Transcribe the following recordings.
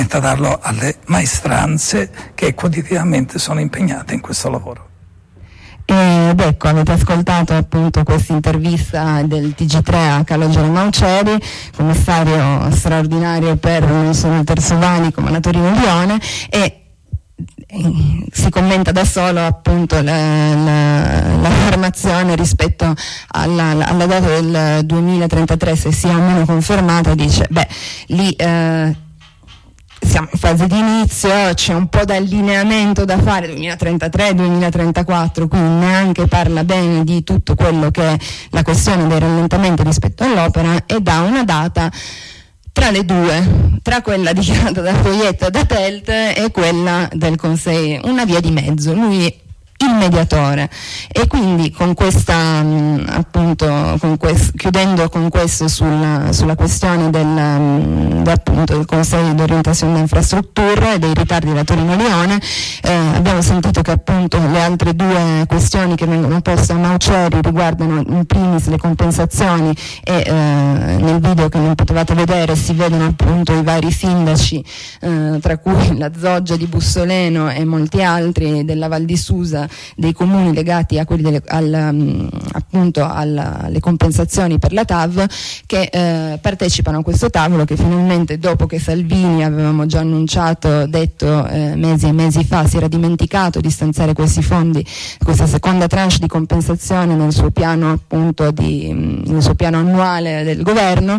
da darlo alle maestranze che quotidianamente sono impegnate in questo lavoro. Ed ecco, avete ascoltato appunto questa intervista del TG3 a Calogero Mauceri, commissario straordinario per non solo il Terzo Valico ma la Torino-Lione, e si commenta da solo appunto l'affermazione rispetto alla data del 2033, se sia o meno confermata. Dice lì siamo in fase di inizio, c'è un po' d'allineamento da fare, 2033-2034, quindi neanche parla bene di tutto quello che è la questione dei rallentamenti rispetto all'opera, e dà una data tra le due, tra quella dichiarata da Foglietta e da Pelt e quella del Conseil, una via di mezzo. Lui il mediatore, e quindi con questa appunto chiudendo con questo sulla questione del Consiglio di orientazione delle infrastrutture e dei ritardi della Torino-Lione, abbiamo sentito che appunto le altre due questioni che vengono poste a Mauceri riguardano in primis le compensazioni, e nel video che non potevate vedere si vedono appunto i vari sindaci, tra cui la Zoggia di Bussoleno e molti altri della Val di Susa, dei comuni legati a quelli appunto alle compensazioni per la TAV, che partecipano a questo tavolo, che finalmente, dopo che Salvini, avevamo già annunciato, detto mesi e mesi fa, si era dimenticato di stanziare questi fondi, questa seconda tranche di compensazione nel suo piano appunto nel suo piano annuale del governo,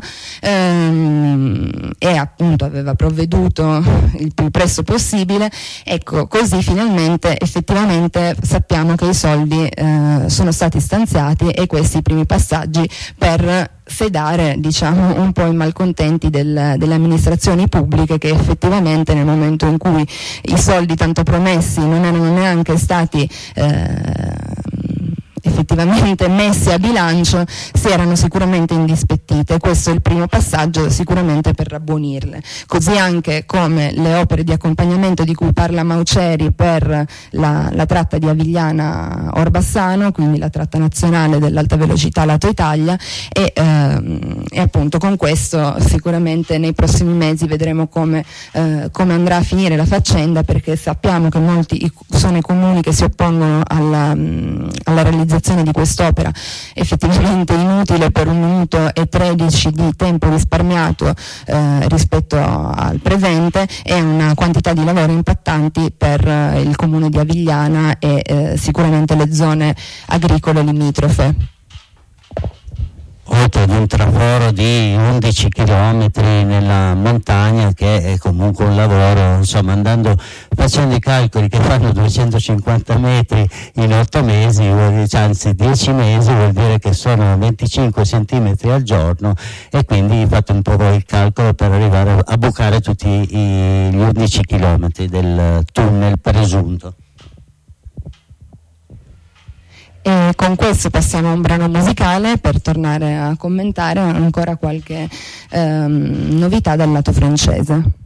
e appunto aveva provveduto il più presto possibile. Ecco, così finalmente effettivamente sappiamo che i soldi sono stati stanziati, e questi primi passaggi per sedare, diciamo, un po' i malcontenti delle amministrazioni pubbliche, che effettivamente nel momento in cui i soldi tanto promessi non erano neanche stati effettivamente messi a bilancio, si erano sicuramente indispettite. Questo è il primo passaggio sicuramente per rabbonirle, così anche come le opere di accompagnamento di cui parla Mauceri per la tratta di Avigliana-Orbassano, quindi la tratta nazionale dell'alta velocità lato Italia, e appunto con questo sicuramente nei prossimi mesi vedremo come andrà a finire la faccenda, perché sappiamo che molti sono i comuni che si oppongono alla realizzazione di quest'opera effettivamente inutile, per 1 minuto e 13 di tempo risparmiato rispetto al presente, e una quantità di lavori impattanti per il comune di Avigliana e sicuramente le zone agricole limitrofe. Oltre ad un traforo di 11 chilometri nella montagna, che è comunque un lavoro, insomma, facendo i calcoli che fanno 250 metri in 8 mesi, anzi 10 mesi, vuol dire che sono 25 centimetri al giorno, e quindi fate un po' il calcolo per arrivare a bucare tutti gli 11 chilometri del tunnel presunto. E con questo passiamo a un brano musicale per tornare a commentare ancora qualche novità dal lato francese.